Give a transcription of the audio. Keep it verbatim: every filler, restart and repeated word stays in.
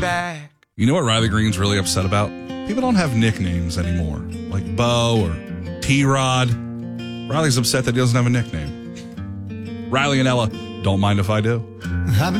back. You know what Riley Green's really upset about? People don't have nicknames anymore, like Bo or T-Rod. Riley's upset that he doesn't have a nickname. Riley and Ella, don't mind if I do. I've been